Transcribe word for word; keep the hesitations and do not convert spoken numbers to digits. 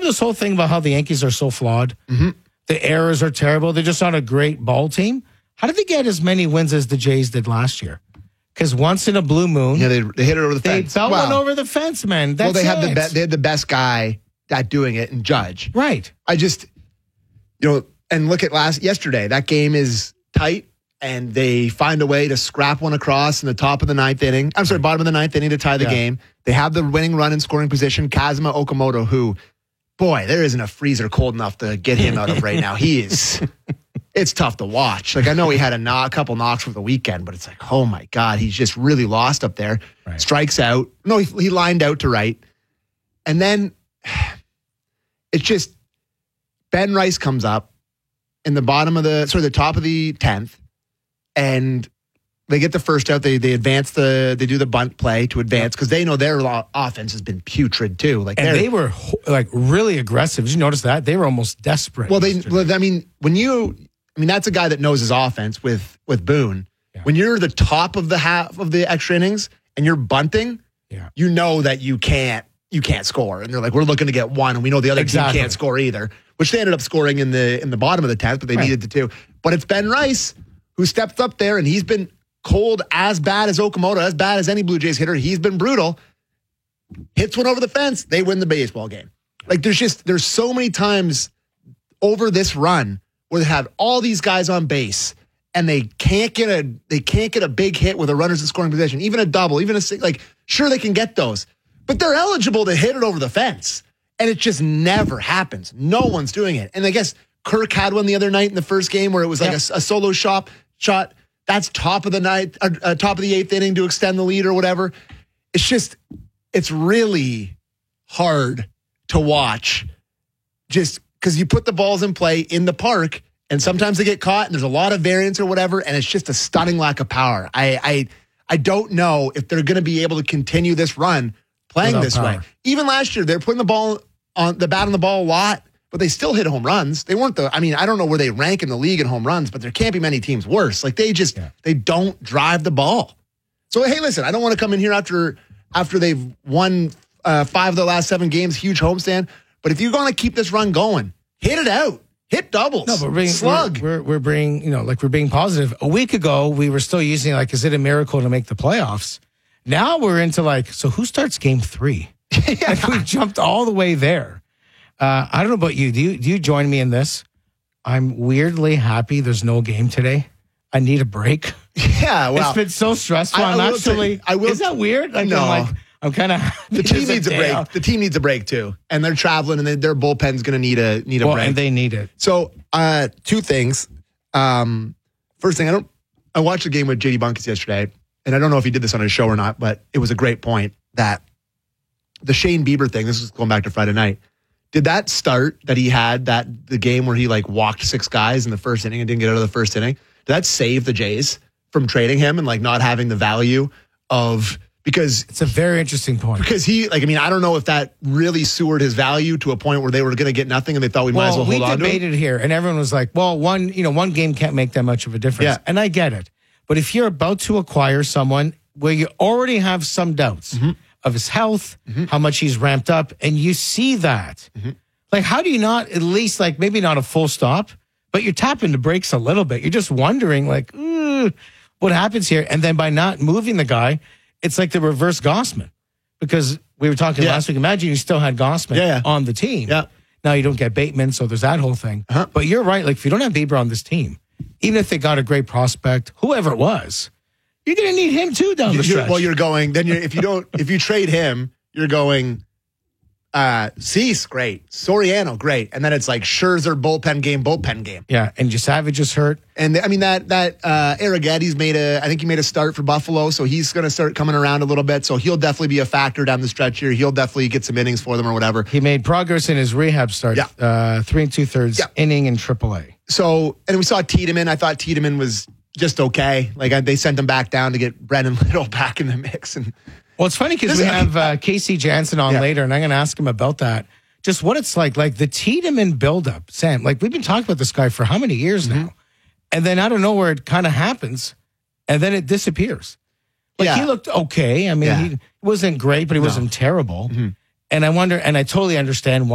this whole thing about how the Yankees are so flawed? Mm-hmm. The errors are terrible. They're just not a great ball team. How did they get as many wins as the Jays did last year? Because once in a blue moon, yeah, they, they hit it over the they fence. fell Well, one over the fence, man. That's well, they had it. the be- they had the best guy at doing it, and Judge. Right. I just, you know, and look at last yesterday. That game is tight, and they find a way to scrap one across in the top of the ninth inning. I'm sorry, bottom of the ninth inning to tie the Yeah. game. They have the winning run in scoring position. Kazuma Okamoto, who, boy, there isn't a freezer cold enough to get him out of right now. He is. It's tough to watch. Like, I know he had a, knock, a couple knocks for the weekend, but it's like, oh my God, he's just really lost up there. Right. Strikes out. No, he, he lined out to right. And then it's just Ben Rice comes up in the bottom of the, sorry, the top of the tenth, and they get the first out. They they advance the, they do the bunt play to advance because they know their lo- offense has been putrid too. Like, And they were like really aggressive. Did you notice that? They were almost desperate. well, they, yesterday. well, I mean, when you, I mean, that's a guy that knows his offense with with Boone. Yeah. When you're the top of the half of the extra innings and you're bunting, Yeah. you know that you can't you can't score. And they're like, we're looking to get one, and we know the other Exactly. team can't score either. Which they ended up scoring in the in the bottom of the tenth, but they Right. needed to two. But it's Ben Rice who stepped up there, and he's been cold as bad as Okamoto, as bad as any Blue Jays hitter. He's been brutal. Hits one over the fence, they win the baseball game. Like, there's just there's so many times over this run where they have all these guys on base and they can't get a they can't get a big hit with a runners in scoring position, even a double, even a sing- like sure they can get those, but they're eligible to hit it over the fence, and it just never happens. No one's doing it. And I guess Kirk had one the other night in the first game where it was like Yep. a, a solo shot shot. That's top of the night, uh, uh, top of the eighth inning to extend the lead or whatever. It's just it's really hard to watch, just because you put the balls in play in the park, and sometimes they get caught, and there's a lot of variance or whatever, and it's just a stunning lack of power. I I, I don't know if they're going to be able to continue this run playing Without this power. way. Even last year, they're putting the ball on the bat on the ball a lot, but they still hit home runs. They weren't the. I mean, I don't know where they rank in the league in home runs, but there can't be many teams worse. Like, they just Yeah. they don't drive the ball. So hey, listen, I don't want to come in here after after they've won uh, five of the last seven games, huge homestand. But if you're going to keep this run going, hit it out, hit doubles, No, but we're being, slug. We're, we're, we're being, you know, like we're being positive. A week ago, we were still using like, is it a miracle to make the playoffs? Now we're into like, so who starts game three? Yeah. Like, we jumped all the way there. Uh, I don't know about you. Do you do you join me in this? I'm weirdly happy there's no game today. I need a break. Yeah, well, It's been so stressful. I- I I'm will actually. say- I will- Is that weird? Like, No. I'm like, I'm kind of. the team needs a break. The team needs a break too, and they're traveling, and they, their bullpen's going to need a need a Well, break. and they need it. So, uh, two things. Um, first thing, I don't. I watched the game with J D Bunkus yesterday, and I don't know if he did this on his show or not, but it was a great point that the Shane Bieber thing. This is going back to Friday night. Did that start that he had that the game where he like walked six guys in the first inning and didn't get out of the first inning? Did that save the Jays from trading him and like not having the value of because It's a very interesting point. because he like I mean I don't know if that really sewered his value to a point where they were going to get nothing and they thought we might as well we hold on to him. debated here, and everyone was like, "Well, one, you know, one game can't make that much of a difference." Yeah. And I get it, but if you're about to acquire someone where you already have some doubts Mm-hmm. of his health, how much he's ramped up, and you see that, Mm-hmm. like, how do you not at least like maybe not a full stop, but you're tapping the brakes a little bit? You're just wondering, like, "Ooh, what happens here?" And then by not moving the guy, it's like the reverse Gossman, because we were talking Yeah. last week. Imagine you still had Gossman Yeah, yeah. on the team. Yeah. Now you don't get Bateman, so there's that whole thing. Uh-huh. But you're right. Like, if you don't have Bieber on this team, even if they got a great prospect, whoever it was, you're going to need him too down the You're- stretch. well, you're going then. You're if you don't if you trade him, you're going. Uh, Cease, great. Soriano, great. And then it's like Scherzer bullpen game, bullpen game. yeah, and Savage is hurt. And I mean that that uh, Arrigetti's made a. I think he made a start for Buffalo, so he's going to start coming around a little bit. So he'll definitely be a factor down the stretch here. He'll definitely get some innings for them or whatever. He made progress in his rehab start. Yeah. Uh, three and two thirds Yeah. inning in triple A. So and we saw Tiedemann. I thought Tiedemann was just okay. Like I, they sent him back down to get Brendan Little back in the mix. And Well, it's funny because This- we have uh, Casey Jansen on Yeah. later, and I'm going to ask him about that. Just what it's like, like the Tiedemann buildup, Sam. Like, we've been talking about this guy for how many years Mm-hmm. now? And then I don't know where it kind of happens, and then it disappears. Like, Yeah. he looked okay. I mean, Yeah. he wasn't great, but he wasn't terrible. And I wonder, and I totally understand why.